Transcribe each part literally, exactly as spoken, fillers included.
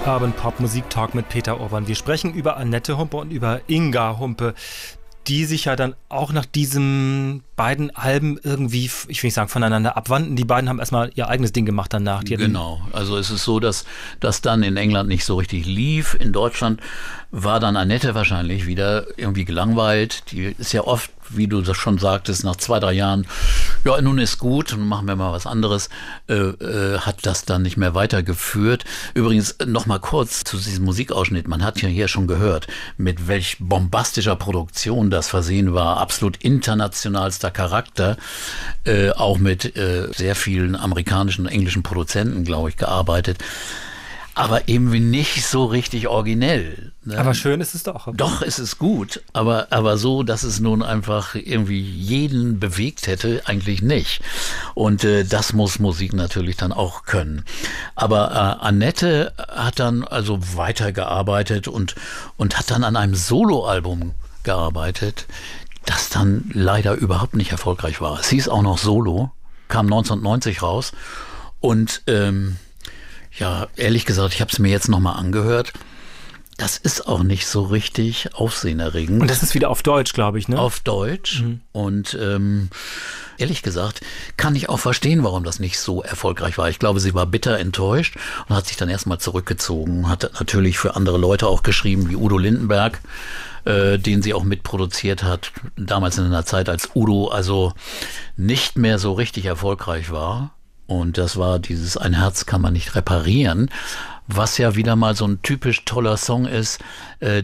Urban Pop Musik Talk mit Peter Urban. Wir sprechen über Annette Humpe und über Inga Humpe, die sich ja dann auch nach diesen beiden Alben irgendwie, ich will nicht sagen voneinander abwandten. Die beiden haben erstmal ihr eigenes Ding gemacht danach. Die genau, also es ist so, dass das dann in England nicht so richtig lief. In Deutschland war dann Annette wahrscheinlich wieder irgendwie gelangweilt. Die ist ja oft, wie du das schon sagtest, nach zwei, drei Jahren, ja, nun ist gut, nun machen wir mal was anderes, äh, äh, hat das dann nicht mehr weitergeführt. Übrigens, noch mal kurz zu diesem Musikausschnitt. Man hat ja hier schon gehört, mit welch bombastischer Produktion das versehen war. Absolut internationalster Charakter. Äh, auch mit äh, sehr vielen amerikanischen und englischen Produzenten, glaube ich, gearbeitet. Aber irgendwie nicht so richtig originell. Ne? Aber schön ist es doch. Doch, es ist gut, aber, aber so, dass es nun einfach irgendwie jeden bewegt hätte, eigentlich nicht. Und äh, das muss Musik natürlich dann auch können. Aber äh, Annette hat dann also weitergearbeitet und, und hat dann an einem Soloalbum gearbeitet, das dann leider überhaupt nicht erfolgreich war. Es hieß auch noch Solo, kam neunzehnhundertneunzig raus und ähm, ja, ehrlich gesagt, ich habe es mir jetzt nochmal angehört. Das ist auch nicht so richtig aufsehenerregend. Und das ist wieder auf Deutsch, glaube ich, ne? Auf Deutsch. Mhm. Und ähm, ehrlich gesagt kann ich auch verstehen, warum das nicht so erfolgreich war. Ich glaube, sie war bitter enttäuscht und hat sich dann erstmal zurückgezogen. Hat natürlich für andere Leute auch geschrieben, wie Udo Lindenberg, äh, den sie auch mitproduziert hat. Damals in einer Zeit, als Udo also nicht mehr so richtig erfolgreich war. Und das war dieses Ein Herz kann man nicht reparieren, was ja wieder mal so ein typisch toller Song ist, äh,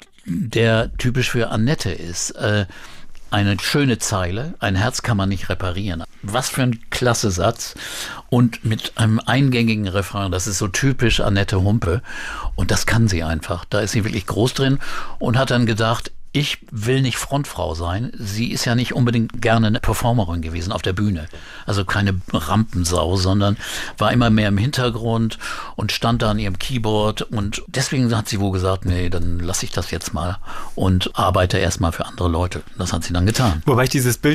der typisch für Annette ist. Äh, eine schöne Zeile, ein Herz kann man nicht reparieren. Was für ein klasse Satz. Und mit einem eingängigen Refrain, das ist so typisch Annette Humpe. Und das kann sie einfach. Da ist sie wirklich groß drin und hat dann gedacht, ich will nicht Frontfrau sein. Sie ist ja nicht unbedingt gerne eine Performerin gewesen auf der Bühne. Also keine Rampensau, sondern war immer mehr im Hintergrund und stand da an ihrem Keyboard. Und deswegen hat sie wohl gesagt, nee, dann lasse ich das jetzt mal und arbeite erstmal für andere Leute. Das hat sie dann getan. Wobei ich dieses Bild